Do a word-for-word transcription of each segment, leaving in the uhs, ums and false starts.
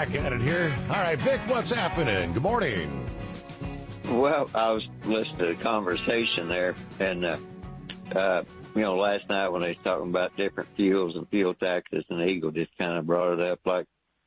back at it here. All right, Vic, what's happening? Good morning. Well, I was listening to the conversation there, and, uh, uh, you know, last night when they was talking about different fuels and fuel taxes, and Eagle just kind of brought it up like,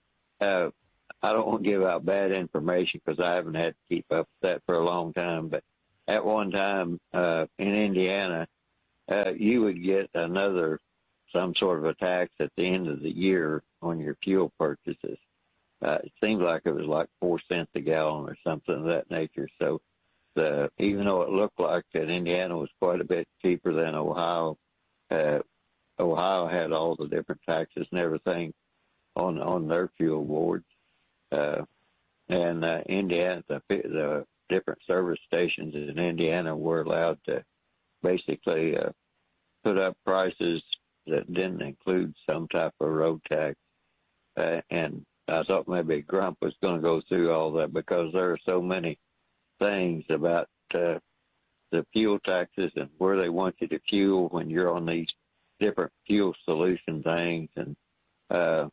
uh, I don't want to give out bad information because I haven't had to keep up with that for a long time, but at one time, uh, in Indiana, uh, you would get another, some sort of a tax at the end of the year on your fuel purchases. Uh, it seemed like it was like four cents a gallon or something of that nature. So the, even though it looked like that Indiana was quite a bit cheaper than Ohio, uh, Ohio had all the different taxes and everything on, on their fuel boards. Uh, and, uh, Indiana, the, the different service stations in Indiana were allowed to basically, uh, put up prices that didn't include some type of road tax. Uh, and I thought maybe Grump was going to go through all that because there are so many things about uh, the fuel taxes and where they want you to fuel when you're on these different fuel solution things. And uh,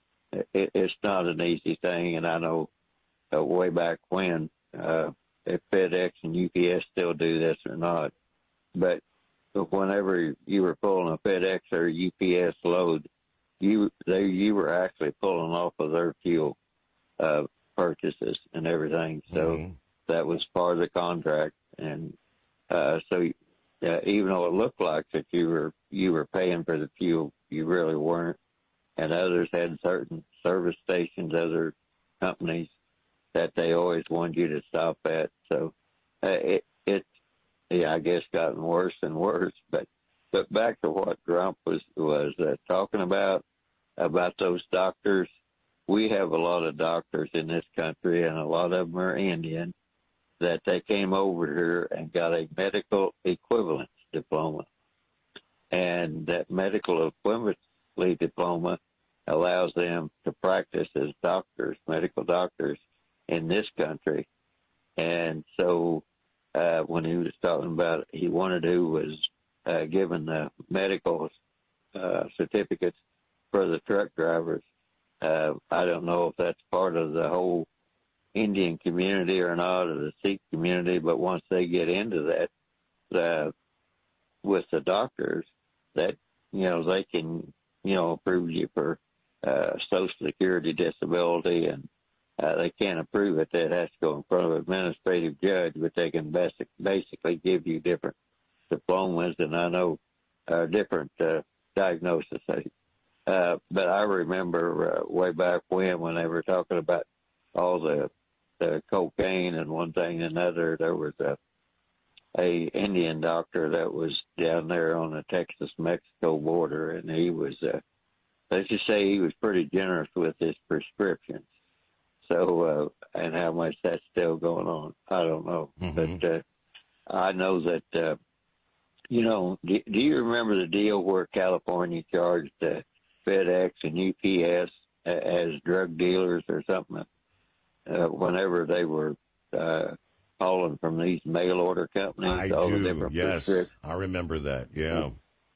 it, it's not an easy thing. And I know uh, way back when, uh, if FedEx and U P S still do this or not, but whenever you were pulling a FedEx or U P S load, you they you were actually pulling off of their fuel uh, purchases and everything. So mm-hmm. that was part of the contract, and uh, so uh, even though it looked like that you were you were paying for the fuel, you really weren't. And others had certain service stations, other companies that they always wanted you to stop at. So uh, it it yeah I guess gotten worse and worse. But but back to what Trump was was uh, talking about. about those doctors. We have a lot of doctors in this country, and a lot of them are Indian, that they came over here and got a medical equivalence diploma. And that medical equivalency diploma allows them to practice as doctors, medical doctors, in this country. And so uh, when he was talking about he wanted who was uh, given the medical uh, certificates for the truck drivers. Uh, I don't know if that's part of the whole Indian community or not, or the Sikh community, but once they get into that, uh, with the doctors, that, you know, they can, you know, approve you for, uh, Social Security disability, and, uh, they can't approve it. That has to go in front of an administrative judge, but they can basic, basically give you different diplomas, and I know, uh, different, uh, diagnoses. Uh, but I remember uh, way back when, when they were talking about all the, the cocaine and one thing and another, there was a, a Indian doctor that was down there on the Texas-Mexico border, and he was, uh, let's just say he was pretty generous with his prescriptions. So, uh, and how much that's still going on, I don't know. Mm-hmm. But uh, I know that, uh, you know, do, do you remember the deal where California charged uh, FedEx and U P S as drug dealers or something, uh, whenever they were uh, hauling from these mail order companies? I all do, the different yes. I remember that, yeah.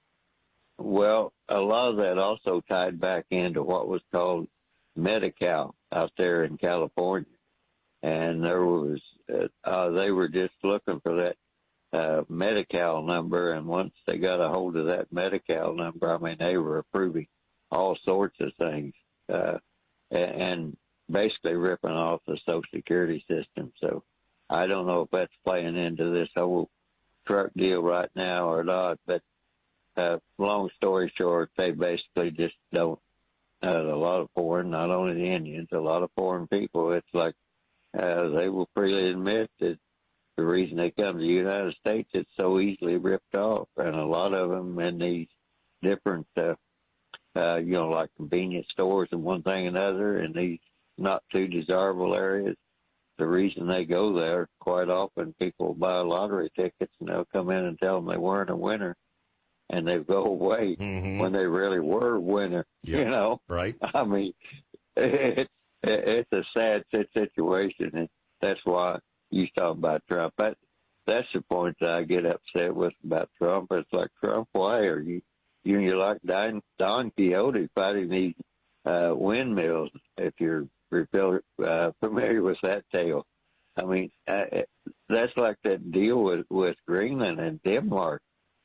Well, a lot of that also tied back into what was called Medi-Cal out there in California. And there was, uh, uh, they were just looking for that uh, Medi-Cal number, and once they got a hold of that Medi-Cal number, I mean, they were approving all sorts of things, uh, and basically ripping off the Social Security system. So I don't know if that's playing into this whole truck deal right now or not, but, uh, long story short, they basically just don't, uh, a lot of foreign, not only the Indians, a lot of foreign people, it's like, uh, they will freely admit that the reason they come to the United States, it's so easily ripped off. And a lot of them in these different, uh, Uh, you know, like convenience stores and one thing and another in these not too desirable areas. The reason they go there, quite often people buy lottery tickets and they'll come in and tell them they weren't a winner, and they go away mm-hmm. when they really were a winner, yep. you know? Right. I mean, it, it, it's a sad situation, and that's why you talk about Trump. That, that's the point that I get upset with about Trump. It's like, Trump, why are you You, you're like Don, Don Quixote fighting these uh, windmills. If you're real uh, familiar with that tale. I mean, uh, that's like that deal with, with Greenland and Denmark.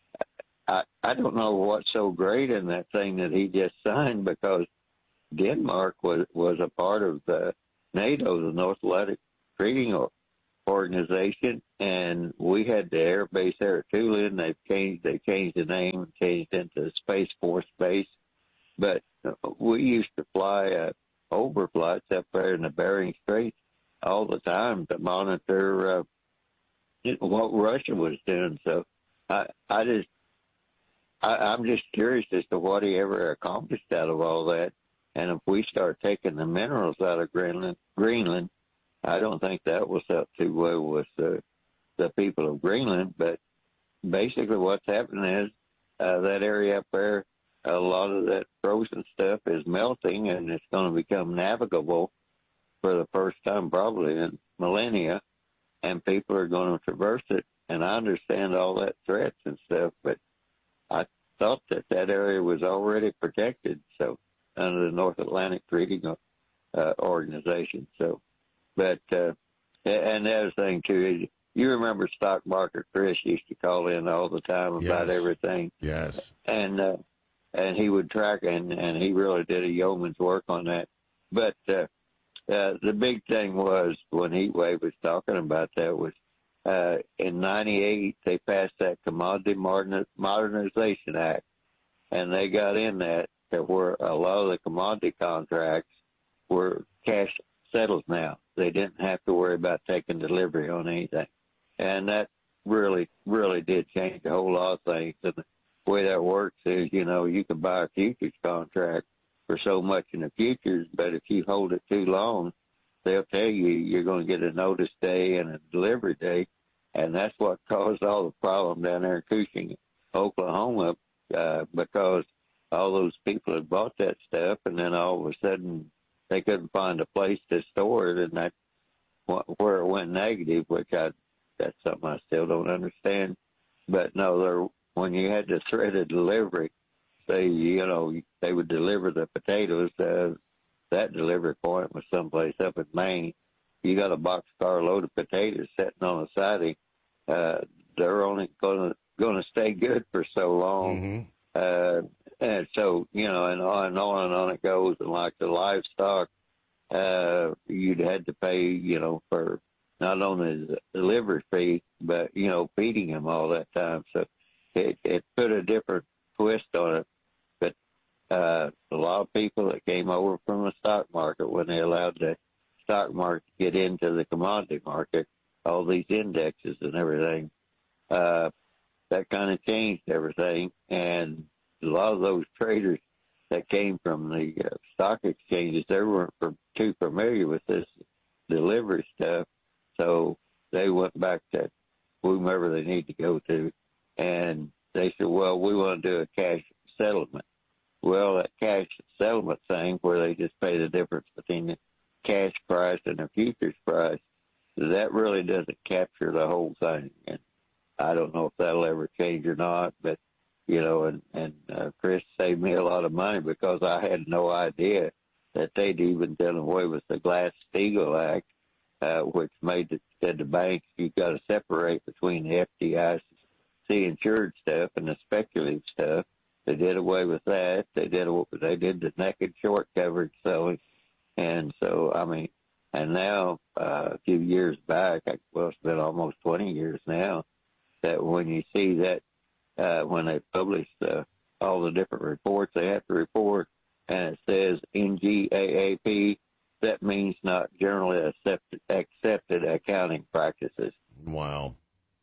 I, I don't know what's so great in that thing that he just signed, because Denmark was, was a part of the NATO, the North Atlantic Treaty Organization, and we had the air base there at Tulin. They've changed, they changed the name and changed into Space Force Base. But we used to fly uh, overflights up there in the Bering Strait all the time to monitor uh, what Russia was doing. So I, I just, I, I'm just curious as to what he ever accomplished out of all that. And if we start taking the minerals out of Greenland, Greenland, I don't think that will set too well with uh, the people of Greenland. But basically what's happening is uh, that area up there, a lot of that frozen stuff is melting, and it's going to become navigable for the first time probably in millennia, and people are going to traverse it. And I understand all that threats and stuff, but I thought that that area was already protected, so under the North Atlantic Treaty uh, Organization. So, but uh, and the other thing too is, you remember Stock Market Chris used to call in all the time about yes. everything. Yes. And uh, and he would track, and, and he really did a yeoman's work on that. But uh, uh, the big thing was, when Heatwave was talking about that, was uh, in ninety-eight they passed that Commodity Modernization Act, and they got in that to where a lot of the commodity contracts were cash settled now. They didn't have to worry about taking delivery on anything. And that really, really did change a whole lot of things. And the way that works is, you know, you can buy a futures contract for so much in the futures, but if you hold it too long, they'll tell you you're going to get a notice day and a delivery day. And that's what caused all the problem down there in Cushing, Oklahoma, uh, because all those people had bought that stuff, and then all of a sudden they couldn't find a place to store it, and that's where it went negative, which I, that's something I still don't understand. But no, there, when you had the threaded delivery, say, you know, they would deliver the potatoes, uh, that delivery point was someplace up in Maine. You got a boxcar load of potatoes sitting on a siding. Uh, they're only going to going to stay good for so long. Mm-hmm. Uh, and so, you know, and on and on and on it goes. And like the livestock, uh, you'd had to pay, you know, for not only the delivery fee, but, you know, feeding them all that time. So it, it put a different twist on it. But uh, a lot of people that came over from the stock market, when they allowed the stock market to get into the commodity market, all these indexes and everything, uh, that kind of changed everything. And a lot of those traders that came from the uh, stock exchanges, they weren't for, too familiar with this delivery stuff. So they went back to whomever they need to go to, and they said, well, we want to do a cash settlement. Well, that cash settlement thing where they just pay the difference between the cash price and the futures price, that really doesn't capture the whole thing. And I don't know if that'll ever change or not, but, you know, and, and uh, Chris saved me a lot of money because I had no idea that they'd even done away with the Glass-Steagall Act, uh, which made it, said the banks, you've got to separate between the F D I C insured stuff and the speculative stuff. They did away with that. They did, they did the naked short coverage selling. And so, I mean, and now, uh, a few years back, well, it's been almost twenty years now, that when you see that, uh, when they publish uh, all the different reports they have to report, and it says N G A A P, that means not generally accepted, accepted accounting practices. Wow.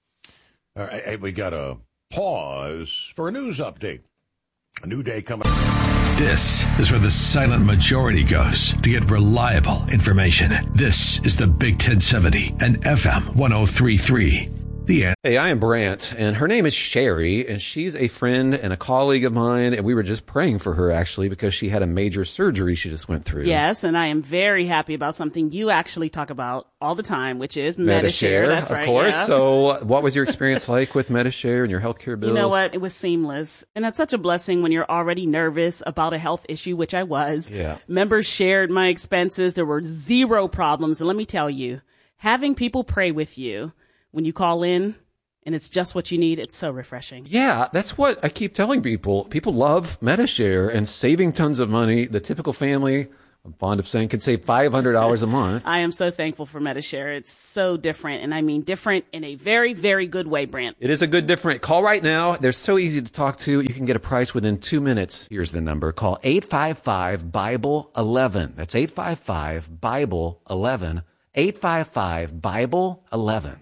All right, hey, we got to pause for a news update. A new day coming. This is where the silent majority goes to get reliable information. This is the Big ten seventy and F M one oh three point three. The Answer. Hey, I am Brant, and her name is Sherry, and she's a friend and a colleague of mine, and we were just praying for her, actually, because she had a major surgery she just went through. Yes, and I am very happy about something you actually talk about all the time, which is Medi-Share. That's right, of course. Yeah. So what was your experience like with Medi-Share and your healthcare bills? You know what? It was seamless. And that's such a blessing when you're already nervous about a health issue, which I was. Yeah. Members shared my expenses. There were zero problems. And let me tell you, having people pray with you when you call in, and it's just what you need, it's so refreshing. Yeah, that's what I keep telling people. People love Medi-Share and saving tons of money. The typical family, I'm fond of saying, can save five hundred dollars a month. I am so thankful for Medi-Share. It's so different, and I mean different in a very, very good way, Brant. It is a good different. Call right now. They're so easy to talk to. You can get a price within two minutes. Here's the number. Call eight five five, Bible eleven. That's eight five five, Bible eleven. eight five five, Bible eleven.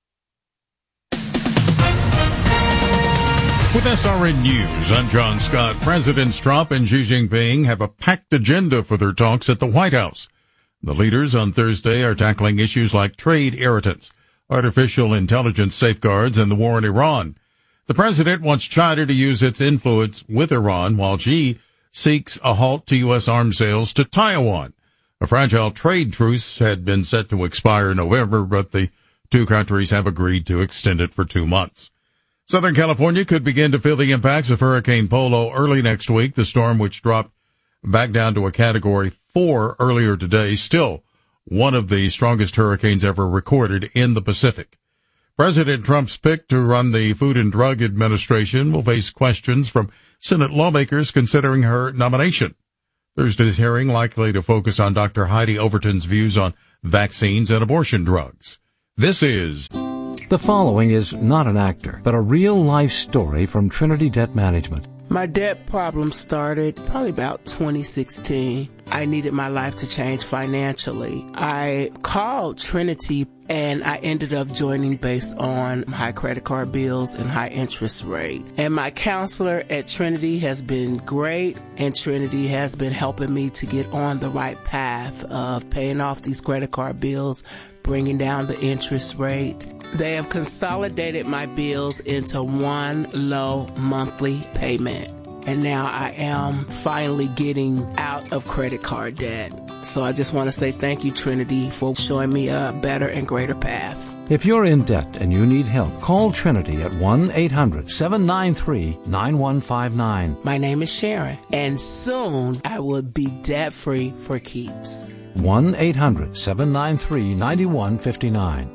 With S R N News, I'm John Scott. Presidents Trump and Xi Jinping have a packed agenda for their talks at the White House. The leaders on Thursday are tackling issues like trade irritants, artificial intelligence safeguards, and the war in Iran. The president wants China to use its influence with Iran, while Xi seeks a halt to U S arms sales to Taiwan. A fragile trade truce had been set to expire in November, but the two countries have agreed to extend it for two months. Southern California could begin to feel the impacts of Hurricane Polo early next week. The storm, which dropped back down to a Category four earlier today, still one of the strongest hurricanes ever recorded in the Pacific. President Trump's pick to run the Food and Drug Administration will face questions from Senate lawmakers considering her nomination. Thursday's hearing likely to focus on Doctor Heidi Overton's views on vaccines and abortion drugs. This is... The following is not an actor, but a real-life story from Trinity Debt Management. My debt problem started probably about twenty sixteen. I needed my life to change financially. I called Trinity and I ended up joining based on high credit card bills and high interest rate. And my counselor at Trinity has been great, and Trinity has been helping me to get on the right path of paying off these credit card bills, bringing down the interest rate. They have consolidated my bills into one low monthly payment. And now I am finally getting out of credit card debt. So I just want to say thank you, Trinity, for showing me a better and greater path. If you're in debt and you need help, call Trinity at one eight hundred, seven nine three, nine one five nine. My name is Sharon, and soon I will be debt-free for keeps. one eight hundred, seven nine three, nine one five nine.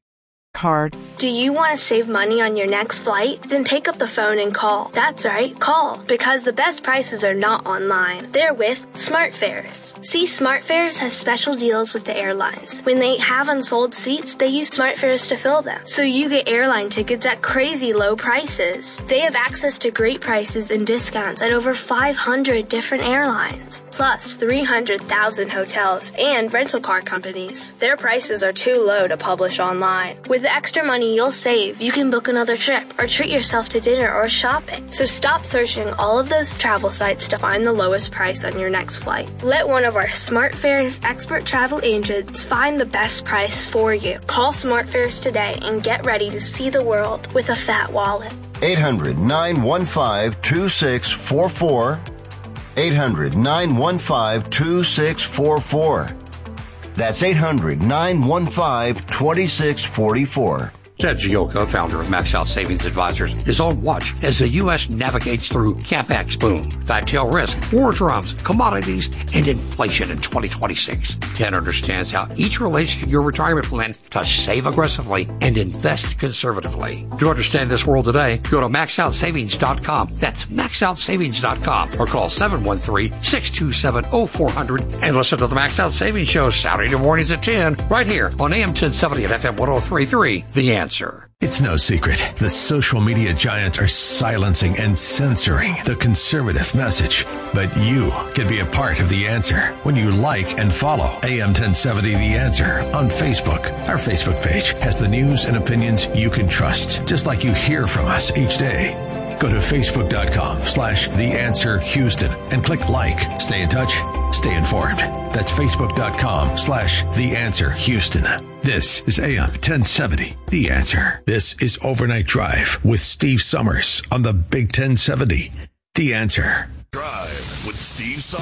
Card. Do you want to save money on your next flight? Then pick up the phone and call. That's right, call. Because the best prices are not online. They're with SmartFares. See, SmartFares has special deals with the airlines. When they have unsold seats, they use SmartFares to fill them. So you get airline tickets at crazy low prices. They have access to great prices and discounts at over five hundred different airlines. Plus three hundred thousand hotels and rental car companies. Their prices are too low to publish online. With the extra money you'll save, you can book another trip or treat yourself to dinner or shopping. So stop searching all of those travel sites to find the lowest price on your next flight. Let one of our SmartFares expert travel agents find the best price for you. Call SmartFares today and get ready to see the world with a fat wallet. eight hundred, nine one five, two six four four. eight hundred, nine one five, two six four four. That's eight hundred, nine one five, two six four four. Ted Gioka, founder of Max Out Savings Advisors, is on watch as the U S navigates through CapEx boom, fat tail risk, war drums, commodities, and inflation in twenty twenty-six. Ted understands how each relates to your retirement plan to save aggressively and invest conservatively. To understand this world today, go to max out savings dot com. That's max out savings dot com or call seven one three, six two seven, zero four zero zero and listen to the Max Out Savings Show Saturday mornings at ten right here on A M ten seventy and F M one oh three point three. The Answer. It's no secret. The social media giants are silencing and censoring the conservative message. But you can be a part of The Answer when you like and follow A M ten seventy The Answer on Facebook. Our Facebook page has the news and opinions you can trust, just like you hear from us each day. Go to facebook.com slash The Answer Houston and click like. Stay in touch. Stay informed. That's facebook.com slash The Answer Houston. This is A M ten seventy, The Answer. This is Overnight Drive with Steve Summers on the Big ten seventy, The Answer. Drive with Steve Summers.